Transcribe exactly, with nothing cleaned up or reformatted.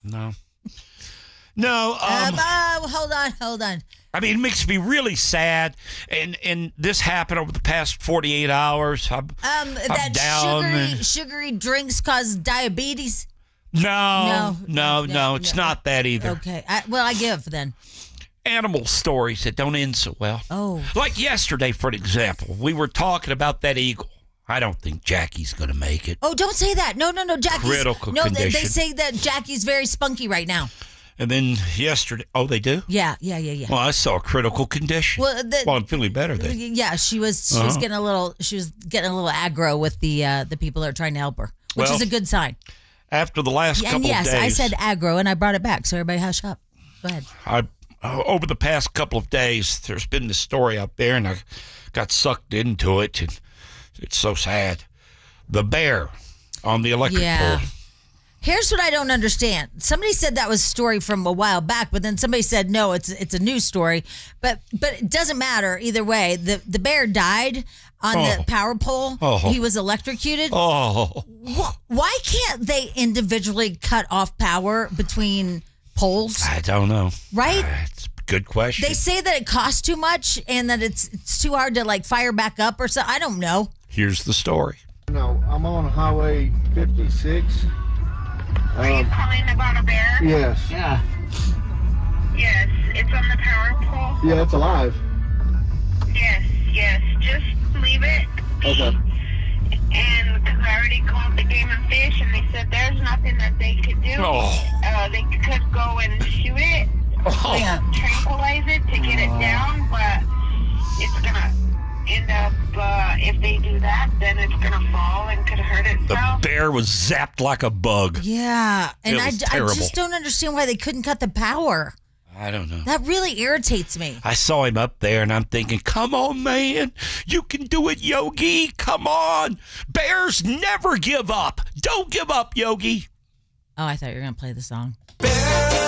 No. No. Um, um, uh, hold on, hold on. I mean, it makes me really sad. And and this happened over the past forty-eight hours. I'm, Um, I'm that down sugary, and- sugary drinks cause diabetes. No, No, no, no, no, it's no. not that either. Okay. I, well, I give then. Animal stories that don't end so well. Oh. Like yesterday, for example, we were talking about that eagle. I don't think Jackie's going to make it. Oh, don't say that. No, no, no. Jackie's Critical no. They, they condition. say that Jackie's very spunky right now. And then yesterday, oh, they do? Yeah, yeah, yeah, yeah. Well, I saw a critical condition. Well, the, well I'm feeling better then. Yeah, she was. She was Uh-huh. getting a little. She was getting a little aggro with the uh, the people that are trying to help her, which Well, is a good sign. After the last And couple yes, of days. I said aggro, and I brought it back. So everybody hush up. Go ahead. I, uh, over the past couple of days, there's been this story out there, and I got sucked into it, and it's so sad. The bear on the electric Yeah. pole. Here's what I don't understand. Somebody said that was a story from a while back, but then somebody said no, it's it's a new story. But but it doesn't matter either way. The the bear died on Oh. the power pole. Oh. He was electrocuted. Oh, Wh- Why can't they individually cut off power between poles? I don't know. Right? That's a good question. They say that it costs too much and that it's it's too hard to like fire back up or something. I don't know. Here's the story. No, I'm on Highway fifty-six. Are you Um, calling about a bear? yes. Yeah. Yes, it's on the power pole. Yeah, it's alive. Yes, yes. Just leave it. Okay. And because I already called the Game and Fish, and they said there's nothing that they could do. Oh. Uh, they could go and shoot it, Oh. like tranquilize it to get it down, but it's gonna end up. Uh, if they do that, then it's gonna fall and could hurt The itself. bear was zapped like a bug. Yeah. And It I, was I terrible. just don't understand why they couldn't cut the power. I don't know. That really irritates me. I saw him up there, and I'm thinking, come on, man. You can do it, Yogi. Come on. Bears never give up. Don't give up, Yogi. Oh, I thought you were going to play the song. Bear